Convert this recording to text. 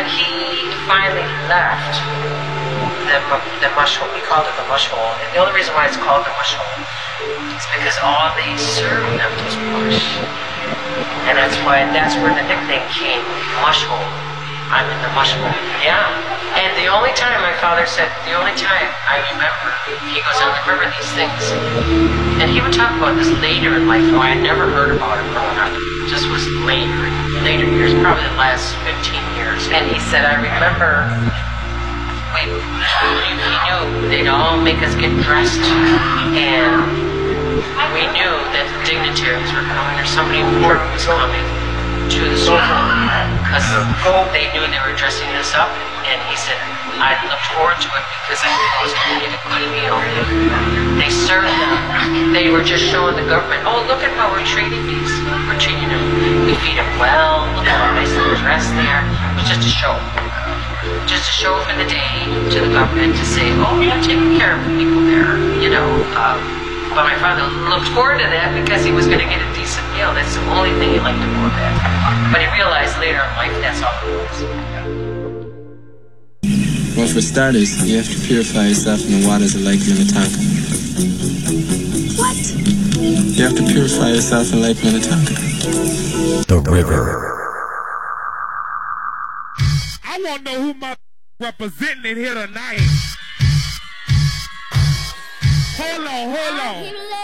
when he finally left the mush hole, we called it the mush hole, and the only reason why it's called the mush hole is because all they served them was mush. And that's where the nickname came, mush hole. I'm in the mush hole. Yeah. And the only time, my father said, the only time I remember, he goes, I remember these things. And he would talk about this later in life. Oh, I had never heard about it growing up. It just was later years, probably the last 15 years. And he said, I remember, he knew they'd all make us get dressed, and we knew that the dignitaries were coming, or somebody important was coming to the school, because they knew they were dressing us up. And he said, I looked forward to it because I knew I was going to get a good meal. They served them. They were just showing the government, oh, look at how we're treating these. We're treating them. We feed them well. Look at how nice they're dressed there. It was just a show. Just a show for the day to the government to say, oh, we're taking care of the people there, you know. But my father looked forward to that because he was going to get a decent meal. That's the only thing he liked about that. But he realized later in life that's all it was. Well, for starters, you have to purify yourself in the waters of Lake Minnetonka. What? You have to purify yourself in Lake Minnetonka. The river. I want to know who my representing in here tonight. Hold on.